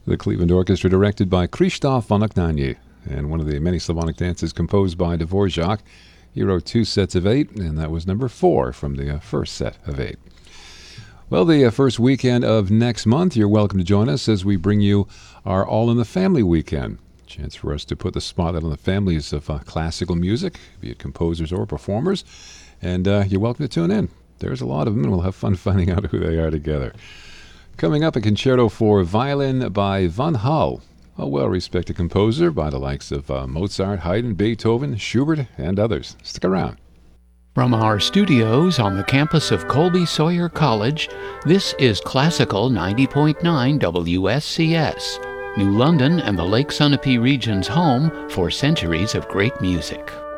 The Cleveland Orchestra, directed by Krzysztof Vonoknanie, and one of the many Slavonic dances composed by Dvorak. He wrote 2 sets of 8, and that was number 4 from the first set of 8. Well, the first weekend of next month, you're welcome to join us as we bring you our All in the Family weekend. Chance for us to put the spotlight on the families of classical music, be it composers or performers, and you're welcome to tune in. There's a lot of them, and we'll have fun finding out who they are together. Coming up, a concerto for violin by Van Hal, a well-respected composer by the likes of Mozart, Haydn, Beethoven, Schubert, and others. Stick around. From our studios on the campus of Colby Sawyer College, this is Classical 90.9 WSCS, New London and the Lake Sunapee region's home for centuries of great music.